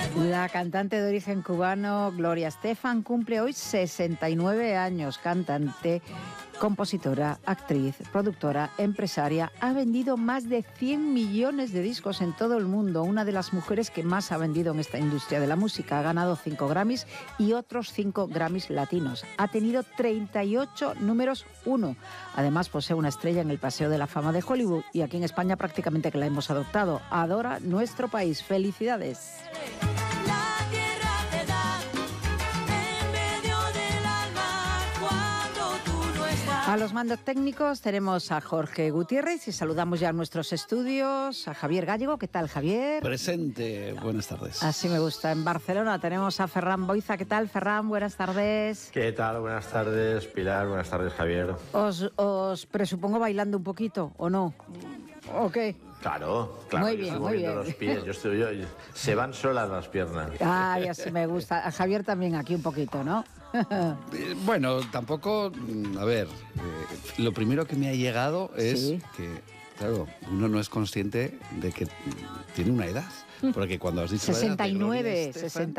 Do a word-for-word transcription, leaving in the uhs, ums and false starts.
La cantante de origen cubano Gloria Estefan cumple hoy sesenta y nueve años. Cantante, compositora, actriz, productora, empresaria. Ha vendido más de cien millones de discos en todo el mundo. Una de las mujeres que más ha vendido en esta industria de la música. Ha ganado cinco Grammys y otros cinco Grammys latinos. Ha tenido treinta y ocho números uno. Además, posee una estrella en el Paseo de la Fama de Hollywood. Y aquí en España prácticamente que la hemos adoptado. Adora nuestro país. ¡Felicidades! A los mandos técnicos tenemos a Jorge Gutiérrez y saludamos ya a nuestros estudios a Javier Gallego. ¿Qué tal, Javier? Presente, buenas tardes. Así me gusta. En Barcelona tenemos a Ferran Boiza. ¿Qué tal, Ferran? Buenas tardes. ¿Qué tal? Buenas tardes, Pilar. Buenas tardes, Javier. Os, os presupongo bailando un poquito, ¿o no? ¿O qué? Claro, claro. Muy yo bien, estoy muy moviendo bien. los pies. Yo estoy, yo, se van solas las piernas. Ay, así me gusta. A Javier también aquí un poquito, ¿no? Eh, Bueno, tampoco, mm, a ver, eh, lo primero que me ha llegado es Sí. que, claro, uno no es consciente de que mm, tiene una edad. Porque cuando has dicho la edad de sesenta y nueve, Gloria Estefan, sesenta